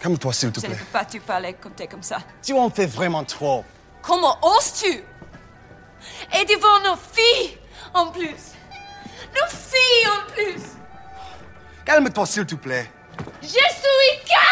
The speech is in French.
Calme-toi, s'il te Je ne plaît. peux pas te parler comme t'es comme ça. Tu en fais vraiment trop. Comment oses-tu? Et devant nos filles, en plus. Nos filles, en plus. Calme-toi, s'il te plaît. Je suis calme!